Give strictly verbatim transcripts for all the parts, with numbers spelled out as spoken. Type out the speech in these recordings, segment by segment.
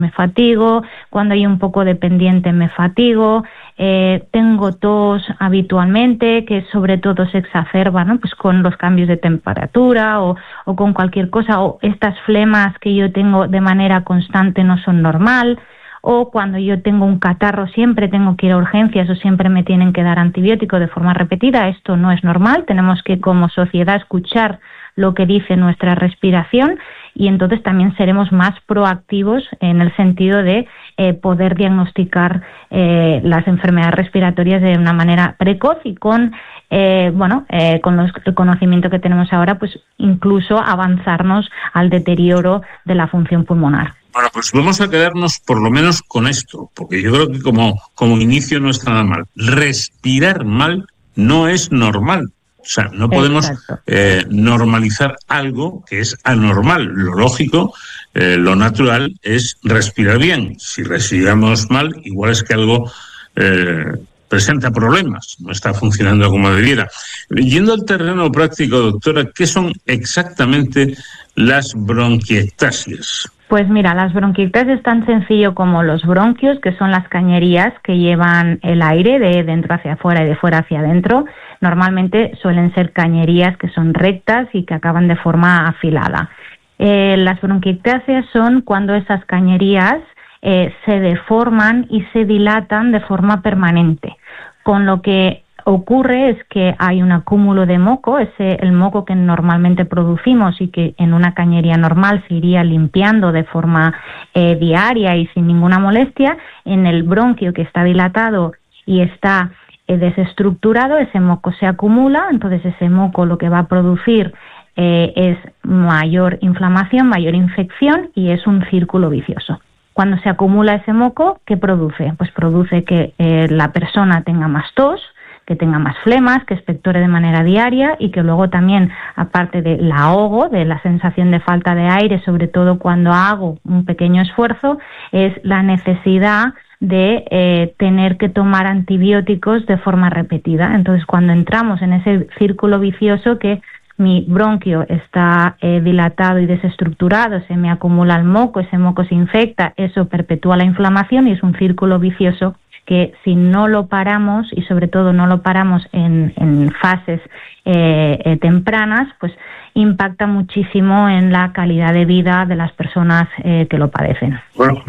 me fatigo, cuando hay un poco de pendiente me fatigo, eh, tengo tos habitualmente, que sobre todo se exacerba, ¿no? Pues con los cambios de temperatura o, o con cualquier cosa, o estas flemas que yo tengo de manera constante no son normal, o cuando yo tengo un catarro siempre tengo que ir a urgencias o siempre me tienen que dar antibiótico de forma repetida. Esto no es normal, tenemos que como sociedad escuchar lo que dice nuestra respiración y entonces también seremos más proactivos en el sentido de eh, poder diagnosticar eh, las enfermedades respiratorias de una manera precoz y con eh, bueno eh, con los, el conocimiento que tenemos ahora, pues incluso avanzarnos al deterioro de la función pulmonar. Bueno, pues vamos a quedarnos por lo menos con esto, porque yo creo que como, como inicio no está nada mal. Respirar mal no es normal. O sea, no podemos eh, normalizar algo que es anormal. Lo lógico, eh, lo natural es respirar bien. Si respiramos mal, igual es que algo eh, presenta problemas, no está funcionando como debiera. Yendo al terreno práctico, doctora, ¿qué son exactamente las bronquiectasias? Pues mira, las bronquiectasias es tan sencillo como los bronquios, que son las cañerías que llevan el aire de dentro hacia afuera y de fuera hacia adentro. Normalmente suelen ser cañerías que son rectas y que acaban de forma afilada. Eh, las bronquiectasias son cuando esas cañerías eh, se deforman y se dilatan de forma permanente, con lo que ocurre es que hay un acúmulo de moco, ese el moco que normalmente producimos y que en una cañería normal se iría limpiando de forma eh, diaria y sin ninguna molestia. En el bronquio que está dilatado y está eh, desestructurado, ese moco se acumula, entonces ese moco lo que va a producir eh, es mayor inflamación, mayor infección y es un círculo vicioso. Cuando se acumula ese moco, ¿qué produce? Pues produce que eh, la persona tenga más tos, que tenga más flemas, que expectore de manera diaria y que luego también, aparte del ahogo, de la sensación de falta de aire, sobre todo cuando hago un pequeño esfuerzo, es la necesidad de eh, tener que tomar antibióticos de forma repetida. Entonces, cuando entramos en ese círculo vicioso que mi bronquio está eh, dilatado y desestructurado, se me acumula el moco, ese moco se infecta, eso perpetúa la inflamación y es un círculo vicioso que si no lo paramos y sobre todo no lo paramos en, en fases eh, eh, tempranas, pues impacta muchísimo en la calidad de vida de las personas eh, que lo padecen. Bueno,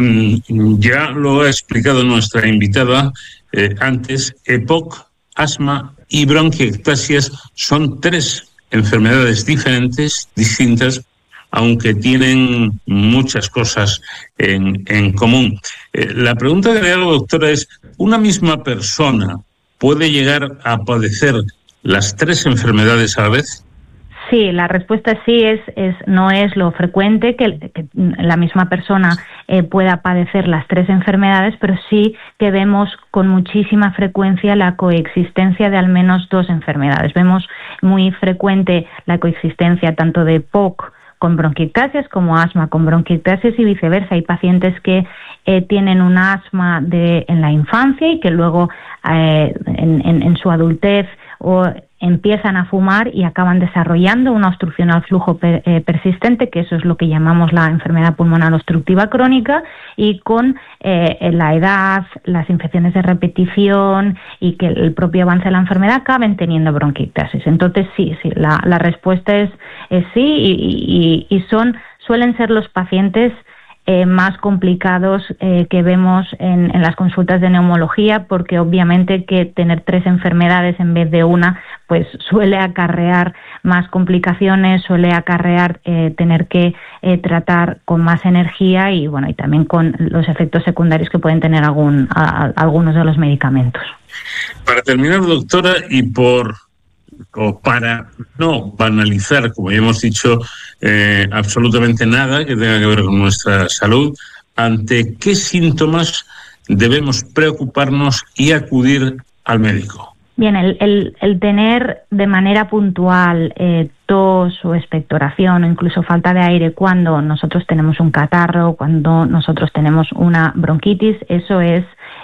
ya lo ha explicado nuestra invitada eh, antes, E P O C, asma y bronquiectasias son tres enfermedades diferentes, distintas, aunque tienen muchas cosas en, en común. Eh, la pregunta que le hago, doctora, es, ¿una misma persona puede llegar a padecer las tres enfermedades a la vez? Sí, la respuesta sí es, es no es lo frecuente que, que la misma persona eh, pueda padecer las tres enfermedades, pero sí que vemos con muchísima frecuencia la coexistencia de al menos dos enfermedades. Vemos muy frecuente la coexistencia tanto de P O C con bronquiectasias como asma con bronquiectasias y viceversa. Hay pacientes que eh, tienen un asma de, en la infancia y que luego eh, en, en, en su adultez o empiezan a fumar y acaban desarrollando una obstrucción al flujo per, eh, persistente, que eso es lo que llamamos la enfermedad pulmonar obstructiva crónica, y con eh, la edad, las infecciones de repetición y que el propio avance de la enfermedad acaben teniendo bronquiectasis. Entonces sí, sí, la, la respuesta es, es sí y, y, y son suelen ser los pacientes Eh, más complicados eh, que vemos en, en las consultas de neumología, porque obviamente que tener tres enfermedades en vez de una pues suele acarrear más complicaciones, suele acarrear eh, tener que eh, tratar con más energía y bueno y también con los efectos secundarios que pueden tener algún, a, a, algunos de los medicamentos. Para terminar, doctora, y por o para no banalizar, como ya hemos dicho, eh, absolutamente nada que tenga que ver con nuestra salud, ¿ante qué síntomas debemos preocuparnos y acudir al médico? Bien, el, el, el tener de manera puntual eh, tos o expectoración o incluso falta de aire cuando nosotros tenemos un catarro, cuando nosotros tenemos una bronquitis, eso es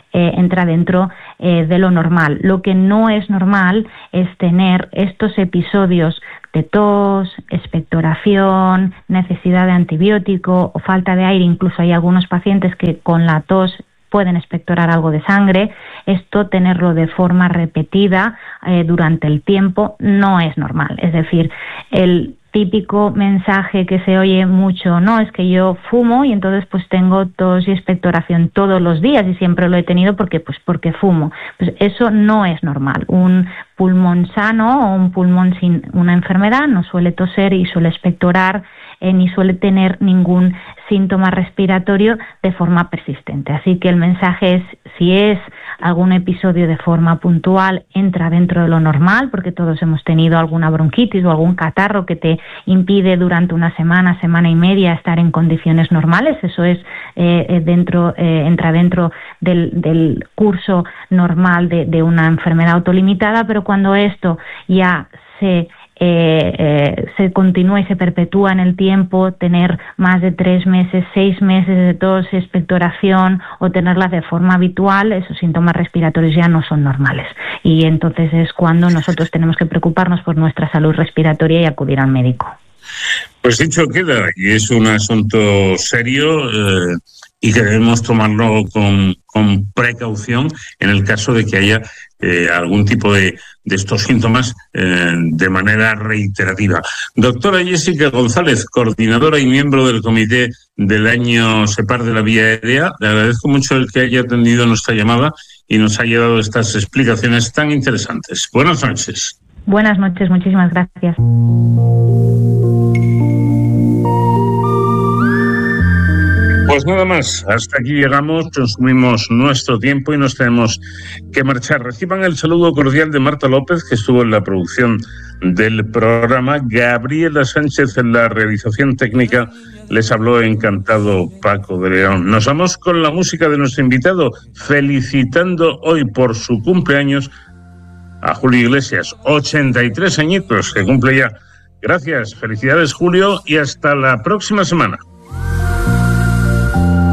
eh, entra dentro eh, de lo normal. Lo que no es normal es tener estos episodios de tos, expectoración, necesidad de antibiótico o falta de aire. Incluso hay algunos pacientes que con la tos pueden expectorar algo de sangre. Esto, tenerlo de forma repetida eh, durante el tiempo, no es normal. Es decir, el típico mensaje que se oye mucho, no, es que yo fumo y entonces pues tengo tos y expectoración todos los días y siempre lo he tenido porque pues porque fumo. Pues eso no es normal. Un pulmón sano o un pulmón sin una enfermedad no suele toser y suele expectorar eh, ni suele tener ningún síntoma respiratorio de forma persistente. Así que el mensaje es, si es algún episodio de forma puntual, entra dentro de lo normal, porque todos hemos tenido alguna bronquitis o algún catarro que te impide durante una semana, semana y media estar en condiciones normales. Eso es eh, dentro eh, entra dentro del, del curso normal de, de una enfermedad autolimitada, pero cuando esto ya se Eh, eh, se continúa y se perpetúa en el tiempo, tener más de tres meses, seis meses de tos, expectoración o tenerlas de forma habitual, esos síntomas respiratorios ya no son normales. Y entonces es cuando nosotros tenemos que preocuparnos por nuestra salud respiratoria y acudir al médico. Pues dicho queda, y es un asunto serio eh, y que debemos tomarlo con, con precaución en el caso de que haya eh, algún tipo de, de estos síntomas eh, de manera reiterativa. Doctora Jessica González, coordinadora y miembro del comité del año SEPAR de la Vía Aérea, le agradezco mucho el que haya atendido nuestra llamada y nos haya dado estas explicaciones tan interesantes. Buenas noches. Buenas noches, muchísimas gracias. Pues nada más, hasta aquí llegamos, consumimos nuestro tiempo y nos tenemos que marchar. Reciban el saludo cordial de Marta López, que estuvo en la producción del programa, Gabriela Sánchez en la realización técnica, les habló encantado Paco de León. Nos vamos con la música de nuestro invitado, felicitando hoy por su cumpleaños a Julio Iglesias, ochenta y tres añitos que cumple ya. Gracias, felicidades Julio y hasta la próxima semana.